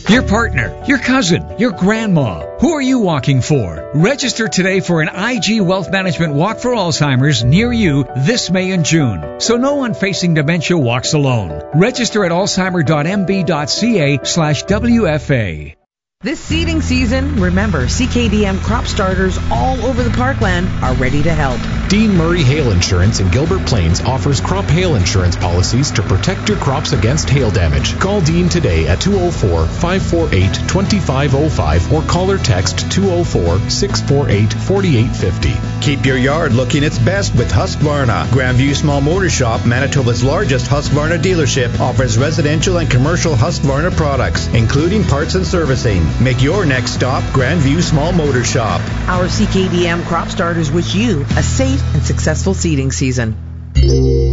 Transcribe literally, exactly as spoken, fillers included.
your partner, your cousin, your grandma. Who are you walking for? Register today for an I G Wealth Management Walk for Alzheimer's near you this May and June, so no one facing dementia walks alone. Register at alzheimer.mb.ca slash WFA. This seeding season, remember, C K D M crop starters all over the parkland are ready to help. Dean Murray Hail Insurance in Gilbert Plains offers crop hail insurance policies to protect your crops against hail damage. Call Dean today at two oh four, five four eight, two five oh five or call or text two oh four, six four eight, four eight five oh. Keep your yard looking its best with Husqvarna. Grandview Small Motor Shop, Manitoba's largest Husqvarna dealership, offers residential and commercial Husqvarna products, including parts and servicing. Make your next stop Grandview Small Motor Shop. Our C K D M crop starters wish you a safe and successful seeding season.